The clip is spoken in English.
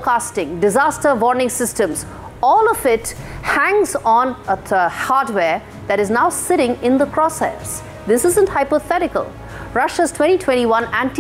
forecasting, disaster warning systems, all of it hangs on hardware that is now sitting in the crosshairs. This isn't hypothetical. Russia's 2021